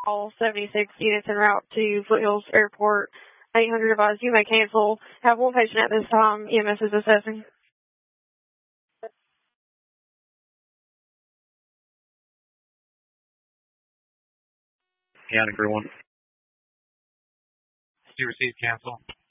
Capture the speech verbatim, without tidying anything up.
all seventy-six units en route to Foothills Airport. eight hundred advised you may cancel. Have one patient at this time. E M S is assessing. Yeah, number one. You received cancel.